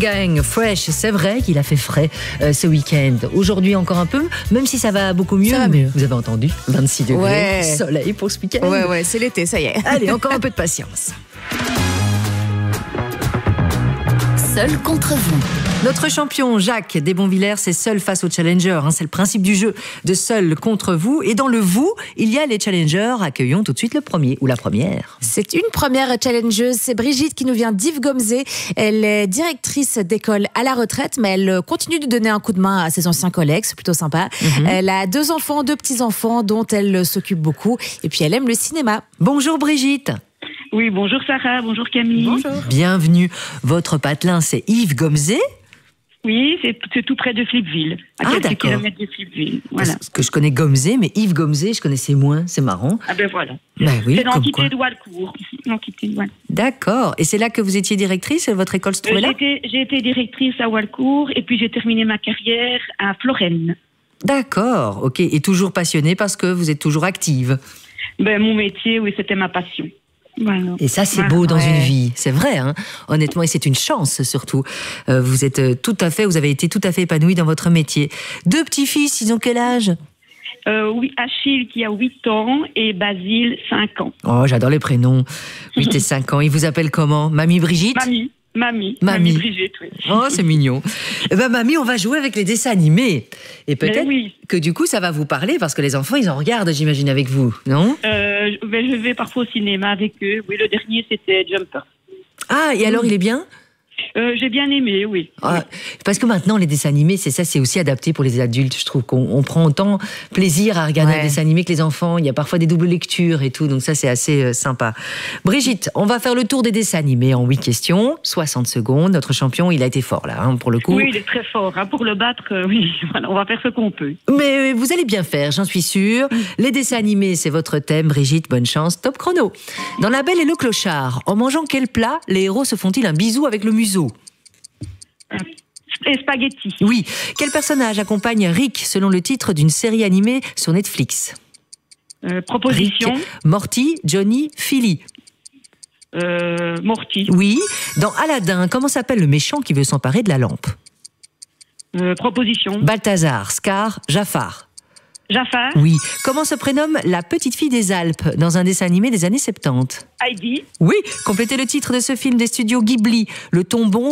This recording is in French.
Wolfgang Fresh, c'est vrai qu'il a fait frais ce week-end. Aujourd'hui encore un peu, même si ça va beaucoup mieux. Ça va mieux. Vous avez entendu, 26 degrés, Ouais. soleil pour ce week-end. Ouais, c'est l'été, ça y est. Allez, encore un peu de patience. Seul contre vous. Notre champion Jacques Desbonvillers est seul face aux challengers. C'est le principe du jeu, de seul contre vous. Et dans le vous, il y a les challengers. Accueillons tout de suite le premier ou la première. C'est une première challengeuse, c'est Brigitte qui nous vient d'Yves Gomzé. Elle est directrice d'école à la retraite, mais elle continue de donner un coup de main à ses anciens collègues, c'est plutôt sympa. Elle a 2 enfants, 2 petits-enfants dont elle s'occupe beaucoup. Et puis elle aime le cinéma. Bonjour Brigitte. Oui, bonjour Sarah, bonjour Camille. Bonjour. Bienvenue. Votre patelin, c'est Yves Gomzé. Oui, c'est tout près de Flipville, à quelques d'accord. kilomètres de Flipville. Voilà. Parce que je connais Gomzé, mais Yves Gomzé, je connaissais moins. C'est marrant. Ah ben voilà. Ben oui, C'est comme l'entité quoi. de Walcourt. L'entité de Walcourt. D'accord. Et c'est là que vous étiez directrice? Votre école se trouvait là? J'ai été directrice à Walcourt et puis j'ai terminé ma carrière à Florenne. D'accord. Ok. Et toujours passionnée parce que vous êtes toujours active. Ben, mon métier, oui, c'était ma passion. Voilà. Et ça, c'est Voilà. beau dans Ouais. une vie. C'est vrai, honnêtement, et c'est une chance surtout. Vous avez été tout à fait épanouie dans votre métier. 2 petits-fils, ils ont quel âge? Oui, Achille qui a 8 ans et Basile 5 ans. Oh, j'adore les prénoms. 8 et 5 ans. Ils vous appellent comment? Mamie Brigitte? Mamie Brigitte, oui. Oh, c'est mignon. Eh ben, mamie, on va jouer avec les dessins animés. Et peut-être oui. que du coup, ça va vous parler parce que les enfants, ils en regardent, j'imagine, avec vous, non? Je vais parfois au cinéma avec eux. Oui, le dernier, c'était Jumper. Ah, et alors, il est bien? J'ai bien aimé, oui. Ah, parce que maintenant, les dessins animés, c'est aussi adapté pour les adultes. Je trouve qu'on prend autant plaisir à regarder un dessin animé que les enfants. Il y a parfois des doubles lectures et tout, donc ça, c'est assez sympa. Brigitte, on va faire le tour des dessins animés en 8 questions, 60 secondes. Notre champion, il a été fort là, pour le coup. Oui, il est très fort. Pour le battre, oui, voilà, on va faire ce qu'on peut. Mais vous allez bien faire, j'en suis sûre. Les dessins animés, c'est votre thème. Brigitte, bonne chance. Top chrono. Dans La Belle et le Clochard, en mangeant quel plat les héros se font-ils un bisou avec le museau? Et spaghetti. Oui. Quel personnage accompagne Rick selon le titre d'une série animée sur Netflix? Proposition. Rick, Morty, Johnny, Philly. Morty. Oui. Dans Aladdin, comment s'appelle le méchant qui veut s'emparer de la lampe? Proposition. Balthazar, Scar, Jafar. Jafar. Oui. Comment se prénomme la petite fille des Alpes dans un dessin animé des années 70? Heidi. Oui. Complétez le titre de ce film des studios Ghibli, Le Tombon